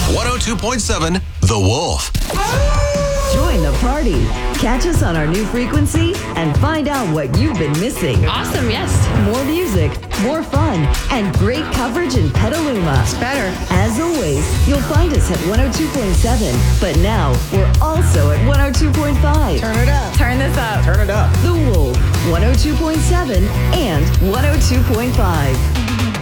102.7 The Wolf. Join the party. Catch us on our new frequency and find out what you've been missing. Awesome, yes. More music, more fun, and great coverage in Petaluma. It's better. As always, you'll find us at 102.7, but now we're also at 102.5. Turn it up. Turn this up. Turn it up. The Wolf, 102.7 and 102.5.